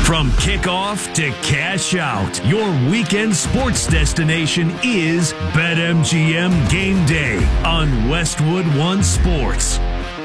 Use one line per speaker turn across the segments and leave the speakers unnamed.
From kickoff to cash out, your weekend sports destination is BetMGM Game Day on Westwood One Sports.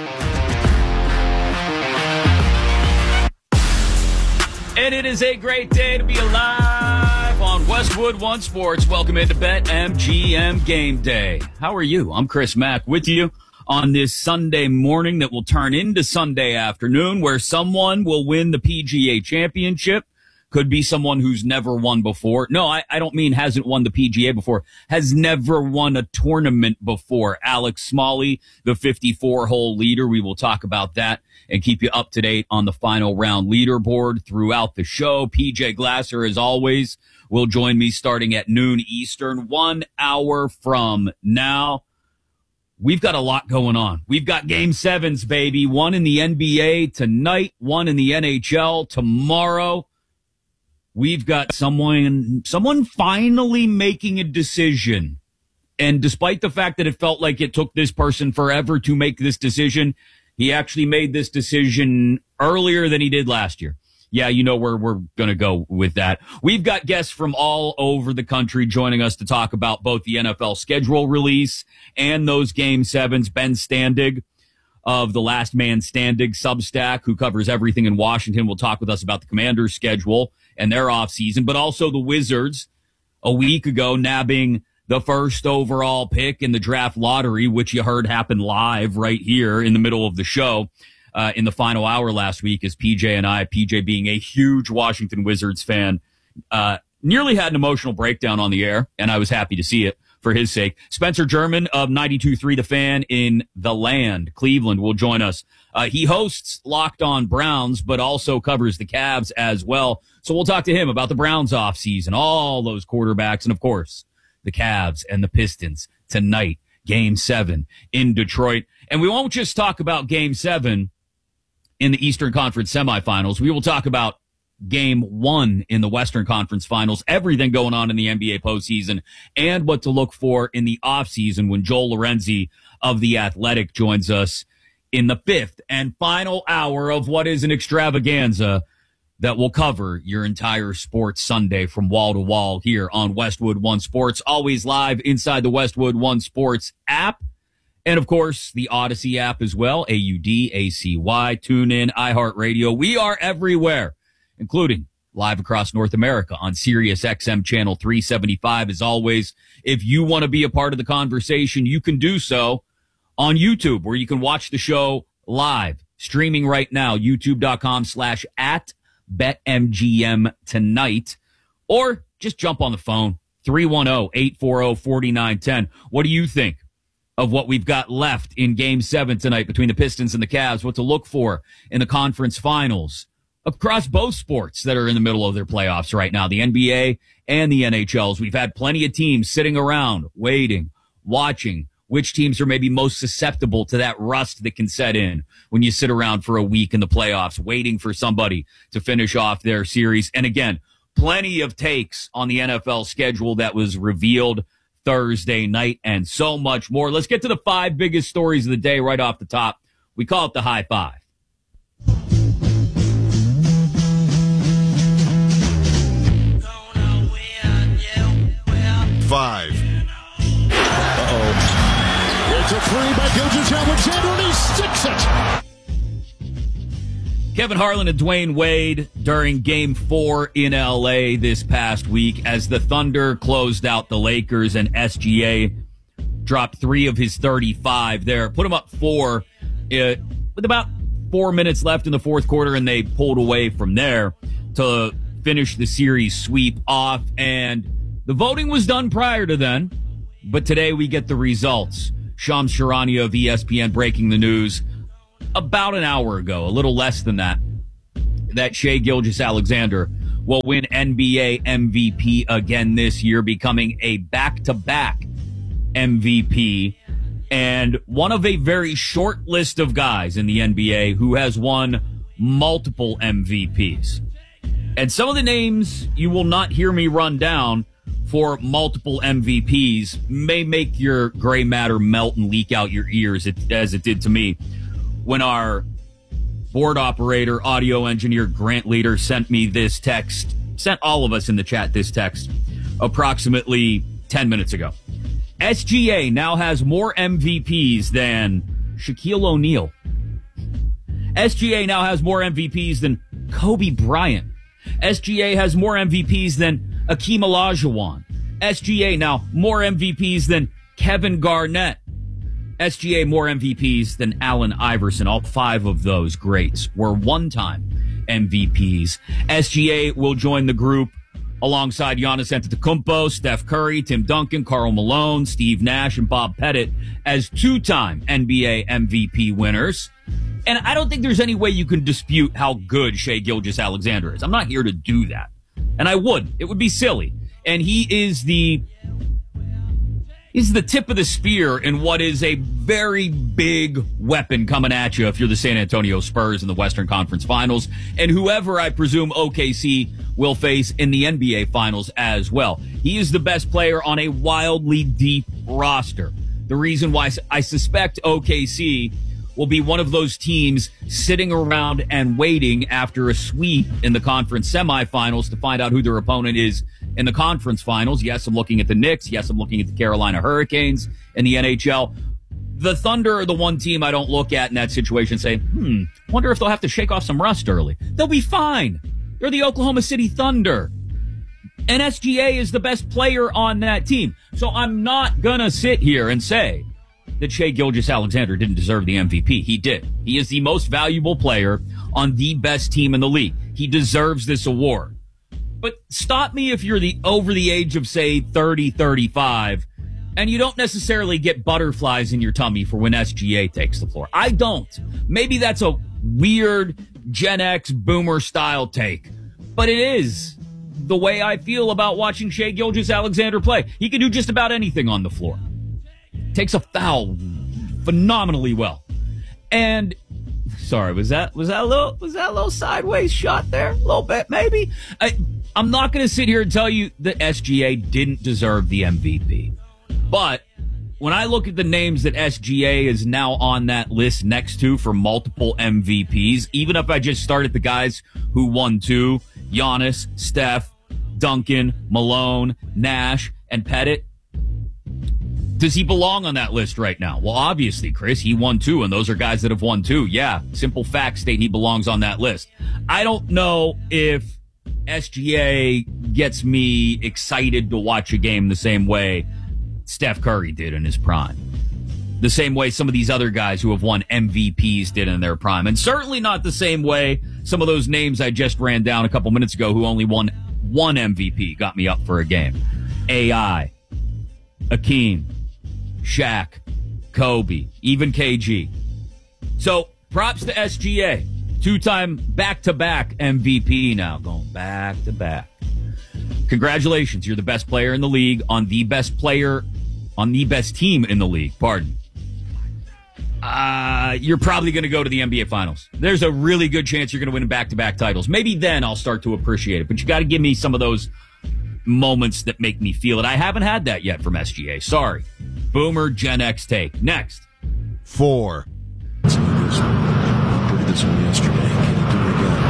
And it is a great day to be alive on Westwood One Sports. Welcome into BetMGM Game Day. How are you? I'm Chris Mack with you on this Sunday morning that will turn into Sunday afternoon, where someone will win the PGA Championship. Could be someone who's never won before. No, I don't mean hasn't won the PGA before. Has never won a tournament before. Alex Smalley, the 54-hole leader. We will talk about that and keep you up to date on the final round leaderboard throughout the show. PJ Glasser, as always, will join me starting at noon Eastern, 1 hour from now. We've got a lot going on. We've got Game 7s, baby. One in the NBA tonight, one in the NHL tomorrow. We've got someone finally making a decision. And despite the fact that it felt like it took this person forever to make this decision, he actually made this decision earlier than he did last year. Yeah, you know where we're going to go with that. We've got guests from all over the country joining us to talk about both the NFL schedule release and those Game 7s. Ben Standig of the Last Man Standing Substack, who covers everything in Washington, will talk with us about the Commanders' schedule and their offseason, but also the Wizards a week ago nabbing the first overall pick in the draft lottery, which you heard happen live right here in the middle of the show. In the final hour last week, as PJ being a huge Washington Wizards fan, nearly had an emotional breakdown on the air, and I was happy to see it for his sake. Spencer German of 92.3 The Fan in The Land, Cleveland, will join us. He hosts Locked On Browns, but also covers the Cavs as well. So we'll talk to him about the Browns offseason, all those quarterbacks, and of course, the Cavs and the Pistons tonight, Game 7 in Detroit. And we won't just talk about Game 7 in the Eastern Conference semifinals. We will talk about Game 1 in the Western Conference Finals, everything going on in the NBA postseason, and what to look for in the offseason when Joel Lorenzi of The Athletic joins us in the fifth and final hour of what is an extravaganza that will cover your entire sports Sunday from wall to wall here on Westwood One Sports, always live inside the Westwood One Sports app. And, of course, the Odyssey app as well, AUDACY, TuneIn, iHeartRadio. We are everywhere, including live across North America on Sirius XM Channel 375. As always, if you want to be a part of the conversation, you can do so on YouTube, where you can watch the show live, streaming right now, youtube.com/@BetMGM tonight, or just jump on the phone, 310-840-4910. What do you think of what we've got left in Game 7 tonight between the Pistons and the Cavs? What to look for in the conference finals across both sports that are in the middle of their playoffs right now, the NBA and the NHLs. We've had plenty of teams sitting around, waiting, watching which teams are maybe most susceptible to that rust that can set in when you sit around for a week in the playoffs, waiting for somebody to finish off their series. And again, plenty of takes on the NFL schedule that was revealed Thursday night and so much more. Let's get to the 5 biggest stories of the day right off the top. We call it the High Five.
Five. Uh-oh. It's a three by Gilgeous-Alexander, and he sticks it.
Kevin Harlan and Dwayne Wade during Game 4 in L.A. this past week as the Thunder closed out the Lakers, and SGA dropped 3 of his 35 there. Put him up 4 with about 4 minutes left in the fourth quarter, and they pulled away from there to finish the series sweep off. And the voting was done prior to then, but today we get the results. Shams Charania of ESPN breaking the news about an hour ago, a little less than that Shai Gilgeous-Alexander will win NBA MVP again this year, becoming a back-to-back MVP and one of a very short list of guys in the NBA who has won multiple MVPs. And some of the names you will not hear me run down for multiple MVPs may make your gray matter melt and leak out your ears, as it did to me when our board operator, audio engineer, Grant Leader sent me this text, sent all of us in the chat this text approximately 10 minutes ago. SGA now has more MVPs than Shaquille O'Neal. SGA now has more MVPs than Kobe Bryant. SGA has more MVPs than Akeem Olajuwon. SGA now more MVPs than Kevin Garnett. SGA more MVPs than Allen Iverson. All 5 of those greats were one-time MVPs. SGA will join the group alongside Giannis Antetokounmpo, Steph Curry, Tim Duncan, Karl Malone, Steve Nash, and Bob Pettit as 2-time NBA MVP winners. And I don't think there's any way you can dispute how good Shai Gilgeous-Alexander is. I'm not here to do that. And I would. It would be silly. And he is the tip of the spear in what is a very big weapon coming at you if you're the San Antonio Spurs in the Western Conference Finals, and whoever I presume OKC will face in the NBA Finals as well. He is the best player on a wildly deep roster. The reason why I suspect OKC will be one of those teams sitting around and waiting after a sweep in the conference semifinals to find out who their opponent is in the conference finals. Yes, I'm looking at the Knicks. Yes, I'm looking at the Carolina Hurricanes in the NHL. The Thunder are the one team I don't look at in that situation and say, wonder if they'll have to shake off some rust early. They'll be fine. They're the Oklahoma City Thunder. And SGA is the best player on that team. So I'm not going to sit here and say that Shai Gilgeous-Alexander didn't deserve the MVP. He did. He is the most valuable player on the best team in the league. He deserves this award. But stop me if you're over the age of, say, 30, 35, and you don't necessarily get butterflies in your tummy for when SGA takes the floor. I don't. Maybe that's a weird Gen X boomer style take, but it is the way I feel about watching Shai Gilgeous-Alexander play. He can do just about anything on the floor. Takes a foul phenomenally well. And sorry, was that a little sideways shot there? A little bit, maybe. I'm not going to sit here and tell you that SGA didn't deserve the MVP. But when I look at the names that SGA is now on that list next to for multiple MVPs, even if I just start at the guys who won 2, Giannis, Steph, Duncan, Malone, Nash, and Pettit, does he belong on that list right now? Well, obviously, Chris, he won 2, and those are guys that have won 2. Yeah, simple fact state he belongs on that list. I don't know if SGA gets me excited to watch a game the same way Steph Curry did in his prime. The same way some of these other guys who have won MVPs did in their prime. And certainly not the same way some of those names I just ran down a couple minutes ago who only won 1 MVP got me up for a game. AI, Akeem, Shaq, Kobe, even KG. So props to SGA. 2-time back-to-back MVP now, going back-to-back. Congratulations, you're the best player in the league on the best team in the league, pardon. You're probably going to go to the NBA Finals. There's a really good chance you're going to win back-to-back titles. Maybe then I'll start to appreciate it, but you got to give me some of those moments that make me feel it. I haven't had that yet from SGA. Sorry. Boomer Gen X take. Next.
4. Look at this one yesterday. Can he do it again?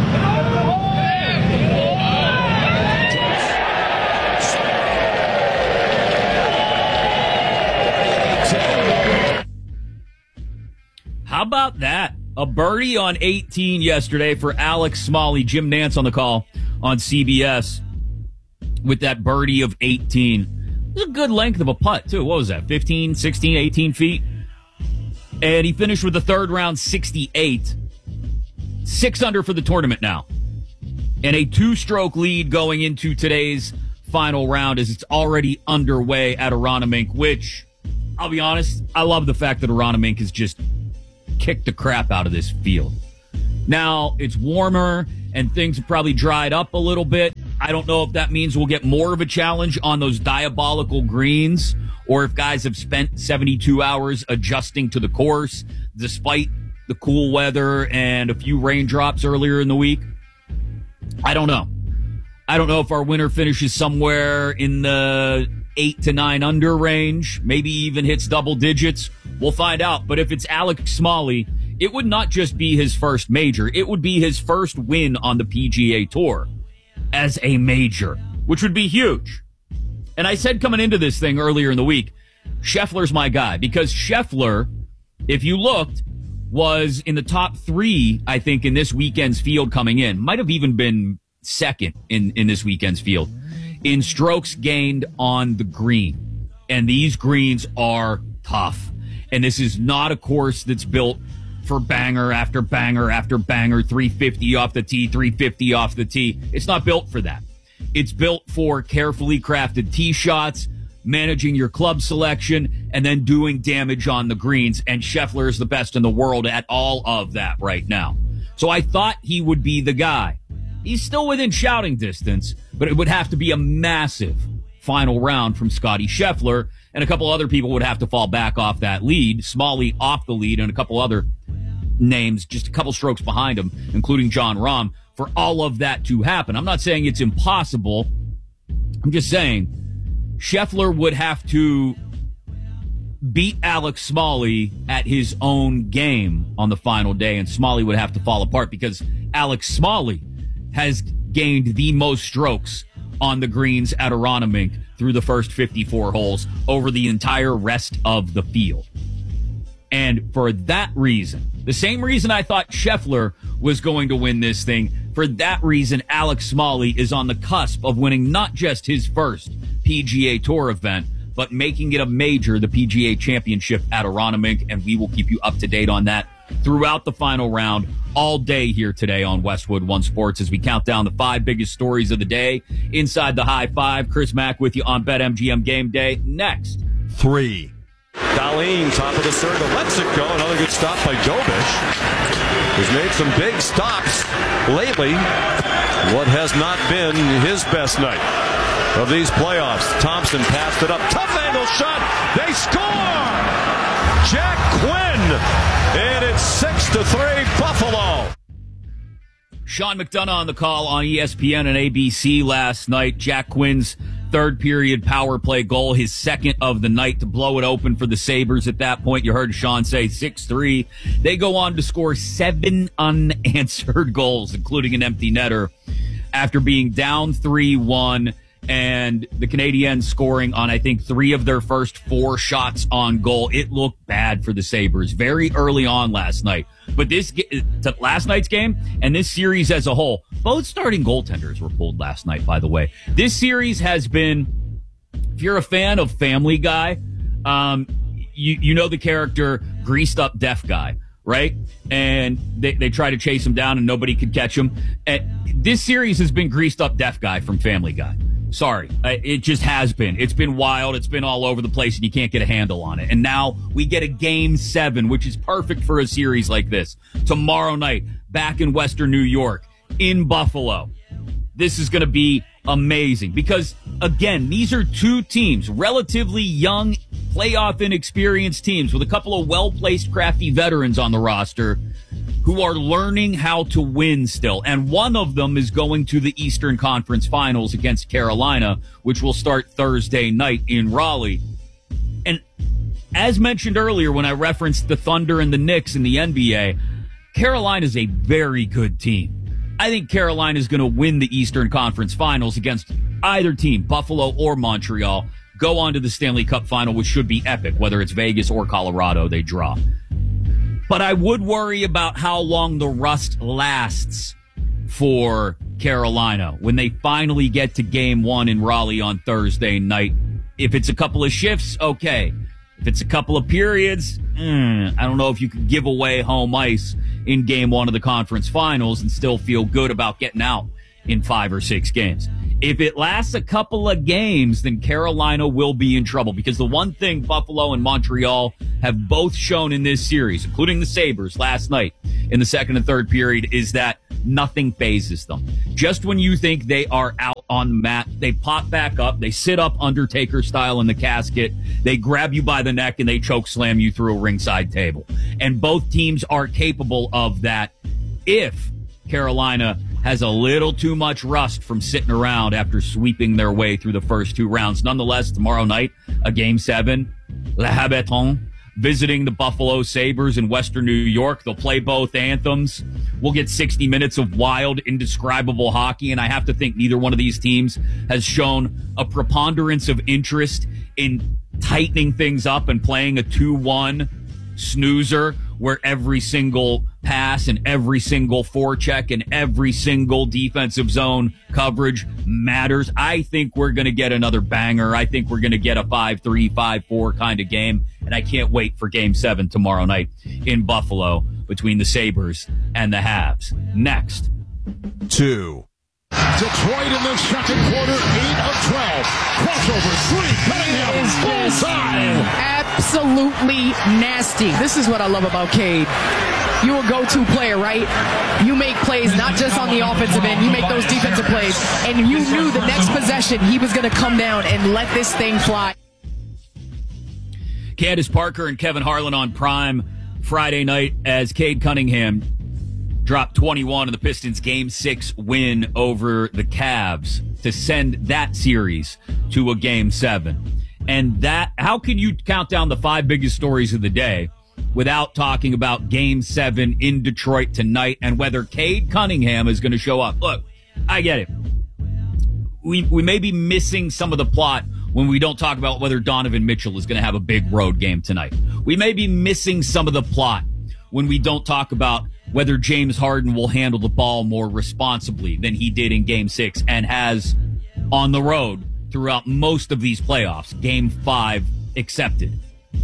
How about that? A birdie on 18 yesterday for Alex Smalley. Jim Nantz on the call on CBS with that birdie of 18. It was a good length of a putt, too. What was that, 15, 16, 18 feet? And he finished with the third round 68. 6 under for the tournament now. And a 2-stroke lead going into today's final round as it's already underway at Aronimink, which, I'll be honest, I love the fact that Aronimink has just kicked the crap out of this field. Now, it's warmer and things have probably dried up a little bit. I don't know if that means we'll get more of a challenge on those diabolical greens or if guys have spent 72 hours adjusting to the course despite the cool weather and a few raindrops earlier in the week. I don't know. I don't know if our winner finishes somewhere in the 8 to 9 under range, maybe even hits double digits. We'll find out. But if it's Alex Smalley, it would not just be his first major. It would be his first win on the PGA Tour as a major, which would be huge. And I said coming into this thing earlier in the week, Scheffler's my guy, because Scheffler, if you looked, was in the top 3, I think, in this weekend's field coming in. Might have even been second in this weekend's field in strokes gained on the green. And these greens are tough. And this is not a course that's built for banger after banger after banger, 350 off the tee, 350 off the tee. It's not built for that. It's built for carefully crafted tee shots, managing your club selection, and then doing damage on the greens. And Scheffler is the best in the world at all of that right now. So I thought he would be the guy. He's still within shouting distance, but it would have to be a massive final round from Scottie Scheffler, and a couple other people would have to fall back off that lead. Smalley off the lead, and a couple other names just a couple strokes behind him, including Jon Rahm, for all of that to happen. I'm not saying it's impossible. I'm just saying Scheffler would have to beat Alex Smalley at his own game on the final day, and Smalley would have to fall apart because Alex Smalley has gained the most strokes on the greens at Aronimink through the first 54 holes over the entire rest of the field. And for that reason, the same reason I thought Scheffler was going to win this thing, for that reason, Alex Smalley is on the cusp of winning not just his first PGA Tour event, but making it a major, the PGA Championship at Aronimink, and we will keep you up to date on that throughout the final round all day here today on Westwood One Sports as we count down the 5 biggest stories of the day inside the High Five. Chris Mack with you on BetMGM Game Day. Next.
3. Dahlin, top of the third, lets it go. Another good stop by Jovic, who's made some big stops lately. What has not been his best night of these playoffs. Thompson passed it up. Tough angle shot. They score! Jack Quinn! And it's 6-3 Buffalo.
Sean McDonough on the call on ESPN and ABC last night. Jack Quinn's third period power play goal, his second of the night to blow it open for the Sabres. At that point, you heard Sean say 6-3. They go on to score 7 unanswered goals, including an empty netter, after being down 3-1. And the Canadiens scoring on, I think, 3 of their first 4 shots on goal. It looked bad for the Sabres very early on last night. But last night's game and this series as a whole, both starting goaltenders were pulled last night, by the way. This series has been, if you're a fan of Family Guy, you know the character Greased Up Deaf Guy, right? And they try to chase him down and nobody could catch him. This series has been Greased Up Deaf Guy from Family Guy. Sorry. It just has been. It's been wild. It's been all over the place, and you can't get a handle on it. And now we get a Game 7, which is perfect for a series like this. Tomorrow night, back in Western New York, in Buffalo. This is going to be amazing because, again, these are 2 teams, relatively young, playoff inexperienced teams with a couple of well-placed, crafty veterans on the roster who are learning how to win still. And one of them is going to the Eastern Conference Finals against Carolina, which will start Thursday night in Raleigh. And as mentioned earlier when I referenced the Thunder and the Knicks in the NBA, Carolina is a very good team. I think Carolina is going to win the Eastern Conference Finals against either team, Buffalo or Montreal, go on to the Stanley Cup Final, which should be epic, whether it's Vegas or Colorado they draw. But I would worry about how long the rust lasts for Carolina when they finally get to Game 1 in Raleigh on Thursday night. If it's a couple of shifts, okay. If it's a couple of periods, I don't know if you could give away home ice in Game 1 of the conference finals and still feel good about getting out in 5 or 6 games. If it lasts a couple of games, then Carolina will be in trouble because the one thing Buffalo and Montreal have both shown in this series, including the Sabres last night in the second and third period, is that nothing phases them. Just when you think they are out on the mat, they pop back up, they sit up Undertaker style in the casket, they grab you by the neck, and they choke slam you through a ringside table. And both teams are capable of that if Carolina has a little too much rust from sitting around after sweeping their way through the first 2 rounds. Nonetheless, tomorrow night, a Game 7, Le Habeton, visiting the Buffalo Sabres in Western New York. They'll play both anthems. We'll get 60 minutes of wild, indescribable hockey, and I have to think neither one of these teams has shown a preponderance of interest in tightening things up and playing a 2-1 snoozer where every single pass and every single forecheck and every single defensive zone coverage matters. I think we're going to get another banger. I think we're going to get a 5-3, 5-4 kind of game, and I can't wait for Game 7 tomorrow night in Buffalo between the Sabres and the Habs. Next.
2. Detroit in the second quarter, 8 of 12. Crossover, 3, Cunningham, bullseye.
Absolutely nasty. This is what I love about Cade. You're a go-to player, right? You make plays not just on the offensive end. You make those defensive plays. And you knew the next possession he was going to come down and let this thing fly.
Candace Parker and Kevin Harlan on Prime Friday night as Cade Cunningham dropped 21 in the Pistons' Game 6 win over the Cavs to send that series to a Game 7. And that, how can you count down the 5 biggest stories of the day without talking about Game 7 in Detroit tonight and whether Cade Cunningham is going to show up? Look, I get it. We may be missing some of the plot when we don't talk about whether Donovan Mitchell is going to have a big road game tonight. We may be missing some of the plot when we don't talk about whether James Harden will handle the ball more responsibly than he did in Game 6 and has on the road throughout most of these playoffs, Game 5 accepted.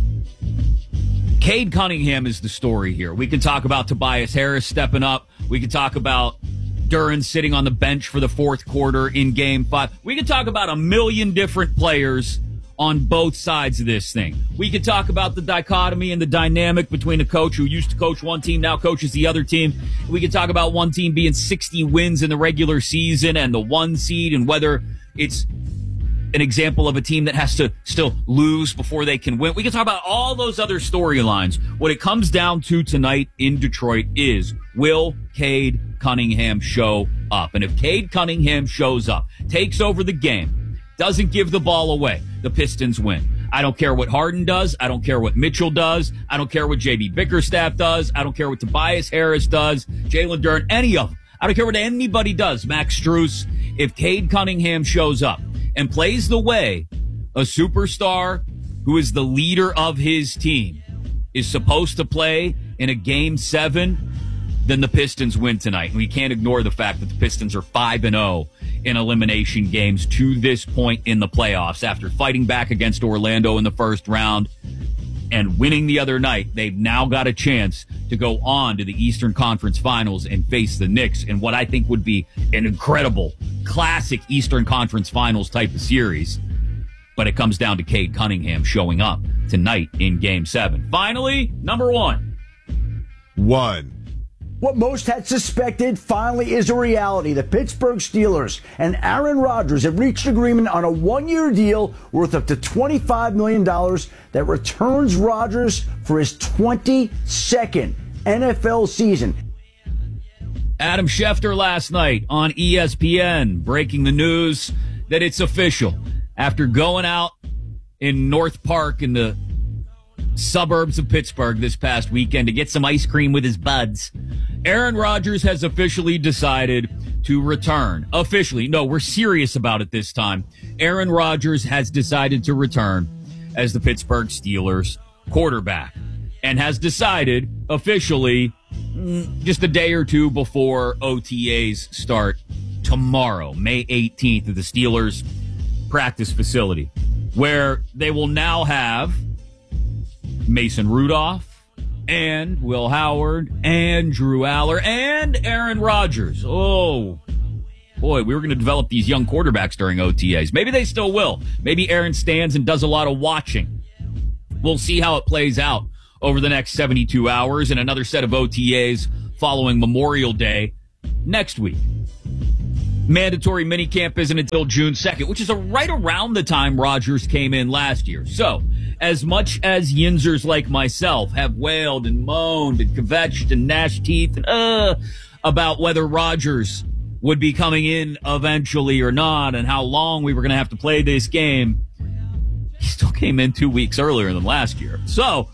Cade Cunningham is the story here. We can talk about Tobias Harris stepping up. We can talk about Duren sitting on the bench for the fourth quarter in Game 5. We can talk about a million different players on both sides of this thing. We could talk about the dichotomy and the dynamic between a coach who used to coach one team, now coaches the other team. We could talk about one team being 60 wins in the regular season and the 1 seed and whether it's an example of a team that has to still lose before they can win. We can talk about all those other storylines. What it comes down to tonight in Detroit is, will Cade Cunningham show up? And if Cade Cunningham shows up, takes over the game, doesn't give the ball away, the Pistons win. I don't care what Harden does. I don't care what Mitchell does. I don't care what J.B. Bickerstaff does. I don't care what Tobias Harris does, Jalen Duren, any of them. I don't care what anybody does, Max Strus. If Cade Cunningham shows up and plays the way a superstar who is the leader of his team is supposed to play in a Game 7, then the Pistons win tonight. And we can't ignore the fact that the Pistons are 5-0 in elimination games to this point in the playoffs. After fighting back against Orlando in the first round and winning the other night, they've now got a chance to go on to the Eastern Conference Finals and face the Knicks in what I think would be an incredible, classic Eastern Conference Finals type of series. But it comes down to Cade Cunningham showing up tonight in Game 7. Finally, number 1.
What most had suspected finally is a reality. The Pittsburgh Steelers and Aaron Rodgers have reached agreement on a 1-year deal worth up to $25 million that returns Rodgers for his 22nd NFL season.
Adam Schefter last night on ESPN breaking the news that it's official. After going out in North Park in the suburbs of Pittsburgh this past weekend to get some ice cream with his buds, Aaron Rodgers has officially decided to return. Officially. No, we're serious about it this time. Aaron Rodgers has decided to return as the Pittsburgh Steelers quarterback and has decided officially just a day or two before OTAs start tomorrow, May 18th, at the Steelers practice facility, where they will now have Mason Rudolph and Will Howard and Drew Aller and Aaron Rodgers. Oh, boy, we were going to develop these young quarterbacks during OTAs. Maybe they still will. Maybe Aaron stands and does a lot of watching. We'll see how it plays out over the next 72 hours and another set of OTAs following Memorial Day next week. Mandatory minicamp isn't until June 2nd, which is right around the time Rodgers came in last year. So, as much as Yinzers like myself have wailed and moaned and kvetched and gnashed teeth about whether Rodgers would be coming in eventually or not and how long we were going to have to play this game, he still came in 2 weeks earlier than last year. So,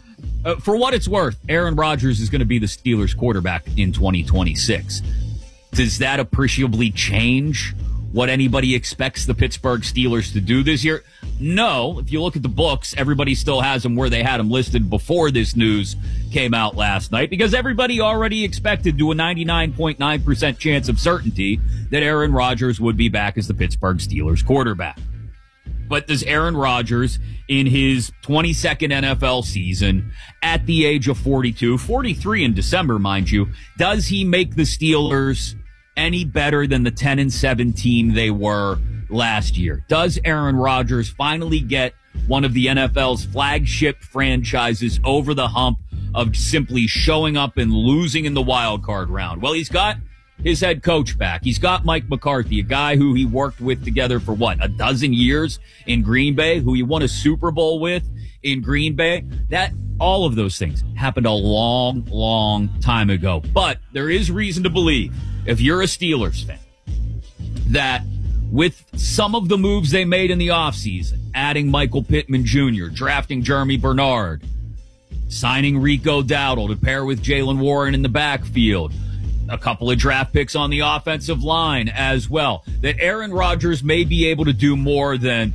For what it's worth, Aaron Rodgers is going to be the Steelers quarterback in 2026. Does that appreciably change what anybody expects the Pittsburgh Steelers to do this year? No. If you look at the books, everybody still has them where they had them listed before this news came out last night, because everybody already expected to a 99.9% chance of certainty that Aaron Rodgers would be back as the Pittsburgh Steelers quarterback. But does Aaron Rodgers, in his 22nd NFL season, at the age of 43 in December, mind you, does he make the Steelers any better than the 10-7 team they were last year? Does Aaron Rodgers finally get one of the NFL's flagship franchises over the hump of simply showing up and losing in the wild card round? Well, he's got his head coach back. He's got Mike McCarthy, a guy who he worked with together for a dozen years in Green Bay, who he won a Super Bowl with in Green Bay. All of those things happened a long, long time ago. But there is reason to believe, if you're a Steelers fan, that with some of the moves they made in the offseason, adding Michael Pittman Jr., drafting Jeremy Bernard, signing Rico Dowdle to pair with Jaylen Warren in the backfield, a couple of draft picks on the offensive line as well, that Aaron Rodgers may be able to do more than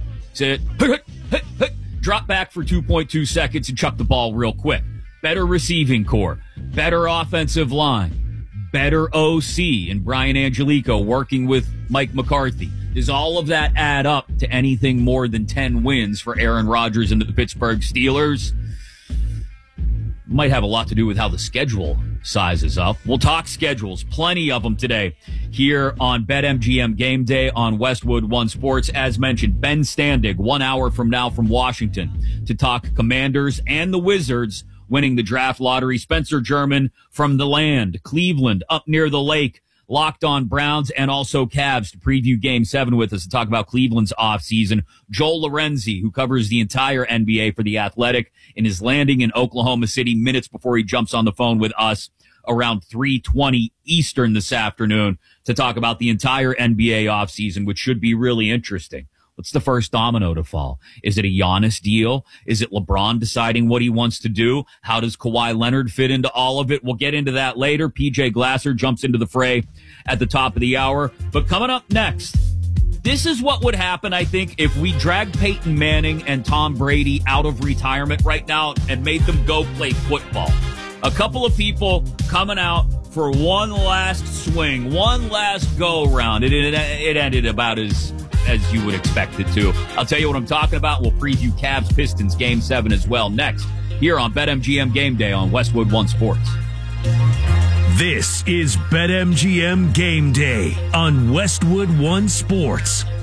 drop back for 2.2 seconds and chuck the ball real quick. Better receiving core, better offensive line, better OC and Brian Angelico working with Mike McCarthy. Does all of that add up to anything more than 10 wins for Aaron Rodgers and the Pittsburgh Steelers? Might have a lot to do with how the schedule sizes up. We'll talk schedules, plenty of them today here on BetMGM Game Day on Westwood One Sports. As mentioned, Ben Standig, 1 hour from now from Washington to talk Commanders and the Wizards winning the draft lottery. Spencer German from the land, Cleveland, up near the lake, Locked On Browns and also Cavs to preview Game 7 with us to talk about Cleveland's offseason. Joel Lorenzi, who covers the entire NBA for The Athletic, and is landing in Oklahoma City minutes before he jumps on the phone with us around 3:20 Eastern this afternoon to talk about the entire NBA offseason, which should be really interesting. What's the first domino to fall? Is it a Giannis deal? Is it LeBron deciding what he wants to do? How does Kawhi Leonard fit into all of it? We'll get into that later. PJ Glasser jumps into the fray at the top of the hour. But coming up next, this is what would happen, I think, if we dragged Peyton Manning and Tom Brady out of retirement right now and made them go play football. A couple of people coming out for one last swing, one last go-round. It ended about as you would expect it to. I'll tell you what I'm talking about. We'll preview Cavs Pistons Game 7 as well next here on BetMGM Game Day on Westwood One Sports.
This is BetMGM Game Day on Westwood One Sports.